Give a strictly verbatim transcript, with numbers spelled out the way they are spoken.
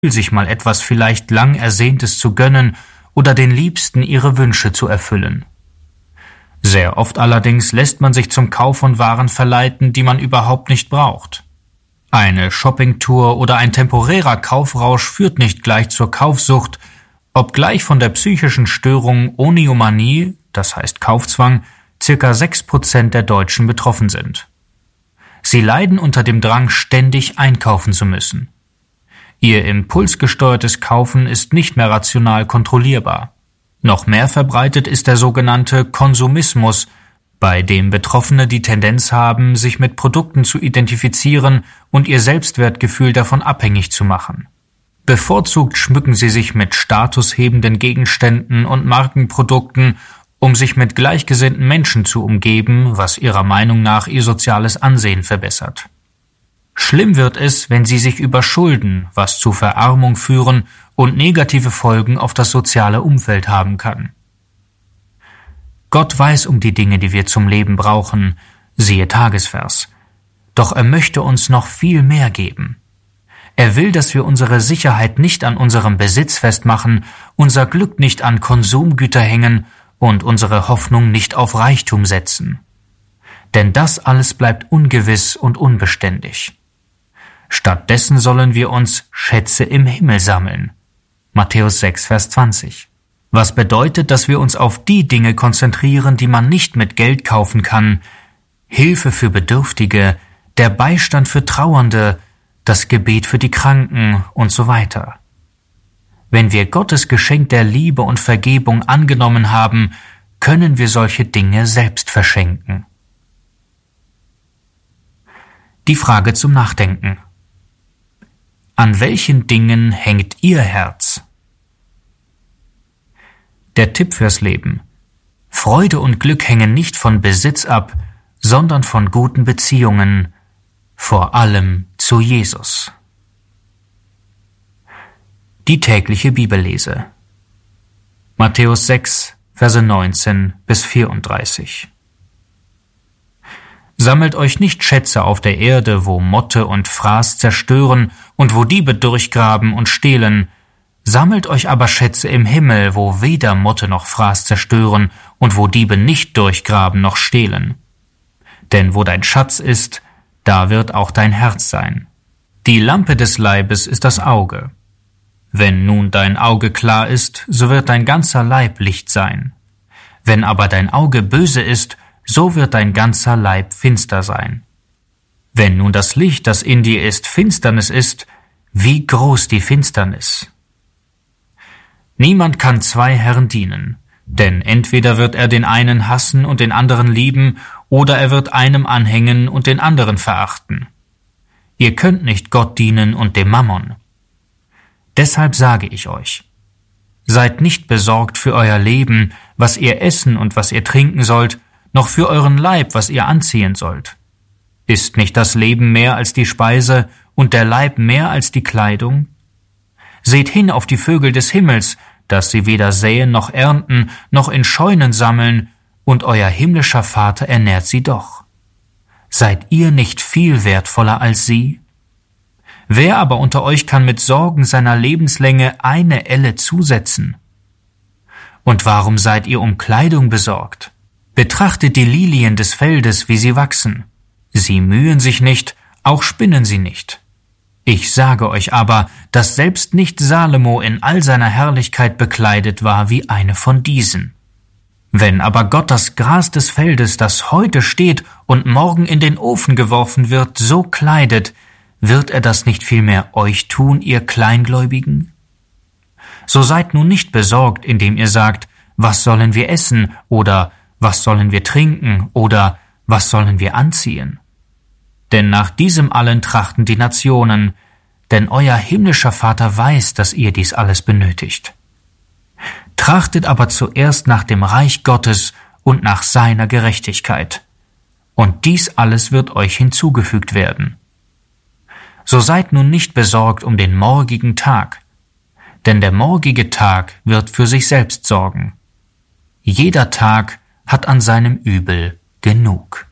sich mal etwas vielleicht lang Ersehntes zu gönnen oder den Liebsten ihre Wünsche zu erfüllen. Sehr oft allerdings lässt man sich zum Kauf von Waren verleiten, die man überhaupt nicht braucht. Eine Shoppingtour oder ein temporärer Kaufrausch führt nicht gleich zur Kaufsucht, obgleich von der psychischen Störung Oniomanie, das heißt Kaufzwang, circa sechs Prozent der Deutschen betroffen sind. Sie leiden unter dem Drang, ständig einkaufen zu müssen. Ihr impulsgesteuertes Kaufen ist nicht mehr rational kontrollierbar. Noch mehr verbreitet ist der sogenannte Konsumismus, bei dem Betroffene die Tendenz haben, sich mit Produkten zu identifizieren und ihr Selbstwertgefühl davon abhängig zu machen. Bevorzugt schmücken sie sich mit statushebenden Gegenständen und Markenprodukten, um sich mit gleichgesinnten Menschen zu umgeben, was ihrer Meinung nach ihr soziales Ansehen verbessert. Schlimm wird es, wenn sie sich überschulden, was zu Verarmung führen und negative Folgen auf das soziale Umfeld haben kann. Gott weiß um die Dinge, die wir zum Leben brauchen, siehe Tagesvers. Doch er möchte uns noch viel mehr geben. Er will, dass wir unsere Sicherheit nicht an unserem Besitz festmachen, unser Glück nicht an Konsumgüter hängen und unsere Hoffnung nicht auf Reichtum setzen. Denn das alles bleibt ungewiss und unbeständig. Stattdessen sollen wir uns Schätze im Himmel sammeln. Matthäus sechs, Vers zwanzig. Was bedeutet, dass wir uns auf die Dinge konzentrieren, die man nicht mit Geld kaufen kann: Hilfe für Bedürftige, der Beistand für Trauernde, das Gebet für die Kranken und so weiter. Wenn wir Gottes Geschenk der Liebe und Vergebung angenommen haben, können wir solche Dinge selbst verschenken. Die Frage zum Nachdenken: An welchen Dingen hängt Ihr Herz? Der Tipp fürs Leben: Freude und Glück hängen nicht von Besitz ab, sondern von guten Beziehungen, vor allem zu Jesus. Die tägliche Bibellese. Matthäus sechs, Verse neunzehn bis vierunddreißig. Sammelt euch nicht Schätze auf der Erde, wo Motte und Fraß zerstören und wo Diebe durchgraben und stehlen. Sammelt euch aber Schätze im Himmel, wo weder Motte noch Fraß zerstören und wo Diebe nicht durchgraben noch stehlen. Denn wo dein Schatz ist, da wird auch dein Herz sein. Die Lampe des Leibes ist das Auge. Wenn nun dein Auge klar ist, so wird dein ganzer Leib Licht sein. Wenn aber dein Auge böse ist, so wird dein ganzer Leib finster sein. Wenn nun das Licht, das in dir ist, Finsternis ist, wie groß die Finsternis! Niemand kann zwei Herren dienen, denn entweder wird er den einen hassen und den anderen lieben, oder er wird einem anhängen und den anderen verachten. Ihr könnt nicht Gott dienen und dem Mammon. Deshalb sage ich euch: Seid nicht besorgt für euer Leben, was ihr essen und was ihr trinken sollt, noch für euren Leib, was ihr anziehen sollt. Ist nicht das Leben mehr als die Speise und der Leib mehr als die Kleidung? Seht hin auf die Vögel des Himmels, dass sie weder säen noch ernten, noch in Scheunen sammeln, und euer himmlischer Vater ernährt sie doch. Seid ihr nicht viel wertvoller als sie? Wer aber unter euch kann mit Sorgen seiner Lebenslänge eine Elle zusetzen? Und warum seid ihr um Kleidung besorgt? Betrachtet die Lilien des Feldes, wie sie wachsen. Sie mühen sich nicht, auch spinnen sie nicht. Ich sage euch aber, dass selbst nicht Salomo in all seiner Herrlichkeit bekleidet war wie eine von diesen. Wenn aber Gott das Gras des Feldes, das heute steht und morgen in den Ofen geworfen wird, so kleidet, wird er das nicht vielmehr euch tun, ihr Kleingläubigen? So seid nun nicht besorgt, indem ihr sagt: Was sollen wir essen? Oder was sollen wir trinken? Oder was sollen wir anziehen? Denn nach diesem allen trachten die Nationen, denn euer himmlischer Vater weiß, dass ihr dies alles benötigt. Trachtet aber zuerst nach dem Reich Gottes und nach seiner Gerechtigkeit, und dies alles wird euch hinzugefügt werden. So seid nun nicht besorgt um den morgigen Tag, denn der morgige Tag wird für sich selbst sorgen. Jeder Tag hat an seinem Übel genug.